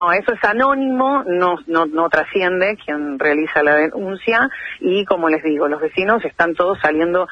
No, eso es anónimo, no trasciende quien realiza la denuncia y como les digo, los vecinos están todos saliendo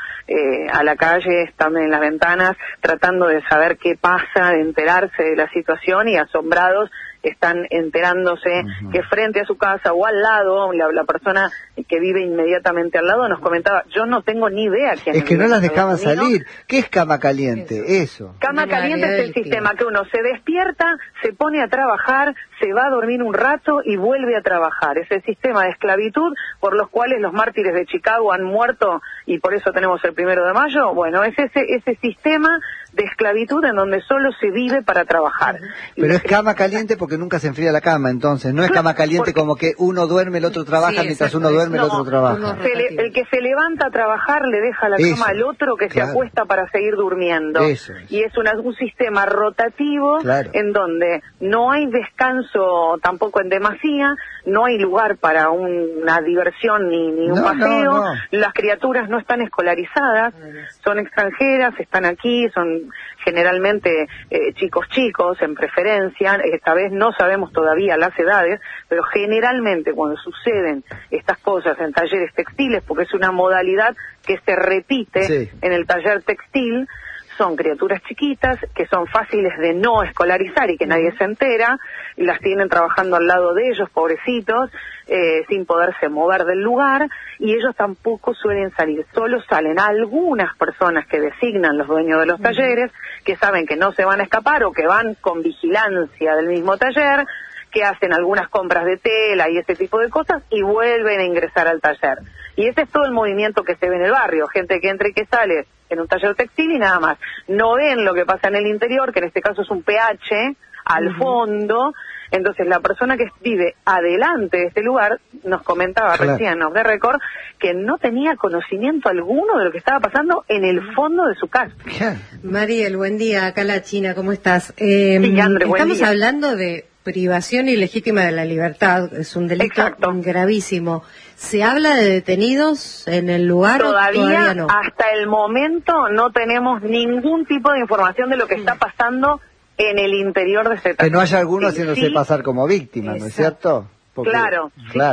a la calle, están en las ventanas tratando de saber qué pasa, de enterarse de la situación y asombrados están enterándose que frente a su casa o al lado, la persona que vive inmediatamente al lado nos comentaba, yo no tengo ni idea quién es. Que no las dejaban salir. ¿Qué es cama caliente? Eso. Cama caliente es el sistema que uno se despierta, se pone a trabajar, se va a dormir un rato y vuelve a trabajar. Es el sistema de esclavitud por los cuales los mártires de Chicago han muerto y por eso tenemos el 1 de mayo. Bueno, es ese sistema de esclavitud en donde solo se vive para trabajar. Pero es cama caliente porque nunca se enfría la cama, entonces. No es cama caliente como que uno duerme, el otro trabaja, mientras uno duerme, el otro trabaja. El que se levanta a trabajar le deja la cama al otro que se acuesta para seguir durmiendo. Y es un sistema rotativo en donde no hay descanso tampoco en demasía, no hay lugar para una diversión ni un paseo. Las criaturas no están escolarizadas, son extranjeras, están aquí, son generalmente chicos en preferencia. Esta vez no sabemos todavía las edades, pero generalmente cuando suceden estas cosas en talleres textiles, porque es una modalidad que se repite en el taller textil, son criaturas chiquitas que son fáciles de no escolarizar y que nadie se entera, y las tienen trabajando al lado de ellos, pobrecitos, sin poderse mover del lugar, y ellos tampoco suelen salir, solo salen algunas personas que designan los dueños de los talleres, que saben que no se van a escapar o que van con vigilancia del mismo taller, que hacen algunas compras de tela y ese tipo de cosas y vuelven a ingresar al taller. Y ese es todo el movimiento que se ve en el barrio, gente que entra y que sale en un taller textil y nada más. No ven lo que pasa en el interior, que en este caso es un PH al fondo. Entonces la persona que vive adelante de este lugar nos comentaba recién, off the record, que no tenía conocimiento alguno de lo que estaba pasando en el fondo de su casa. Mariel, buen día, acá la China, ¿cómo estás? Sí, André, estamos hablando de privación ilegítima de la libertad, es un delito gravísimo. ¿Se habla de detenidos en el lugar todavía no? Hasta el momento no tenemos ningún tipo de información de lo que está pasando en el interior de ese taller. Que no haya alguno haciéndose pasar como víctima, ¿no es cierto? Porque, claro.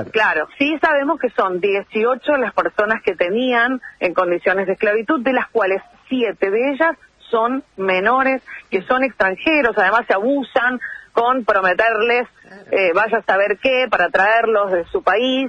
Sí sabemos que son 18 las personas que tenían en condiciones de esclavitud, de las cuales 7 de ellas son menores, que son extranjeros, además se abusan con prometerles vaya a saber qué para traerlos de su país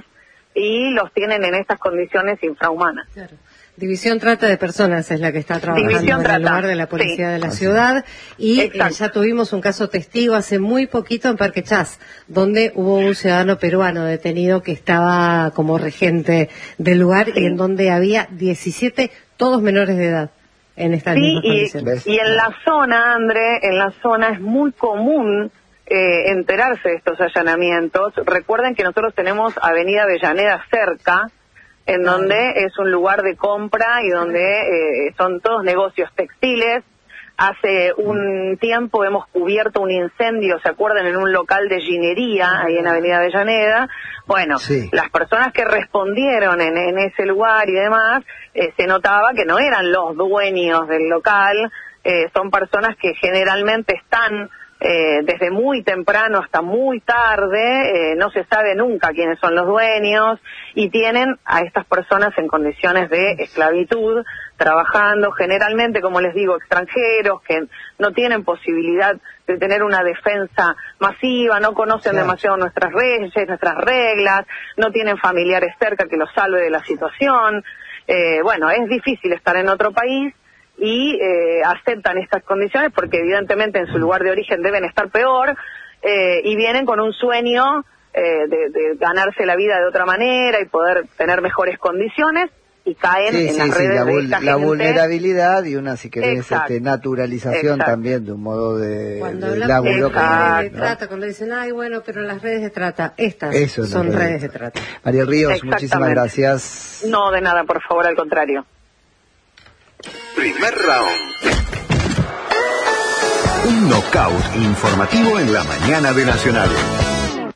y los tienen en estas condiciones infrahumanas. Claro. División Trata de Personas es la que está trabajando en el lugar de la policía de la ciudad y ya tuvimos un caso testigo hace muy poquito en Parque Chas, donde hubo un ciudadano peruano detenido que estaba como regente del lugar y en donde había 17, todos menores de edad. En estas mismas condiciones. Y en la zona, André, es muy común enterarse de estos allanamientos. Recuerden que nosotros tenemos Avenida Avellaneda cerca, en donde es un lugar de compra y donde son todos negocios textiles. Hace un tiempo hemos cubierto un incendio, ¿se acuerdan? En un local de ginería, ahí en Avenida Avellaneda. Bueno, las personas que respondieron en ese lugar y demás, se notaba que no eran los dueños del local, son personas que generalmente están desde muy temprano hasta muy tarde, no se sabe nunca quiénes son los dueños, y tienen a estas personas en condiciones de esclavitud, trabajando, generalmente, como les digo, extranjeros, que no tienen posibilidad de tener una defensa masiva, no conocen demasiado nuestras leyes, nuestras reglas, no tienen familiares cerca que los salve de la situación. Bueno, es difícil estar en otro país y aceptan estas condiciones porque evidentemente en su lugar de origen deben estar peor y vienen con un sueño de ganarse la vida de otra manera y poder tener mejores condiciones y caen en las redes de esta la gente. vulnerabilidad y una, si querés, naturalización también de un modo de laburo. Cuando dicen, ay, bueno, pero las redes de trata, estas son redes de trata. Mariel Ríos, muchísimas gracias. No, de nada, por favor, al contrario. Primer round. Un knockout informativo en la mañana de Nacional.